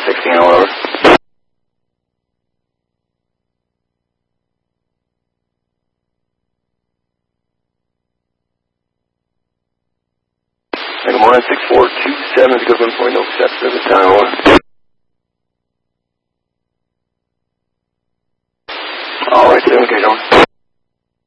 16 over. Good morning, 6427 is good 1.0 steps at the time, over. Alright, 7, okay, John.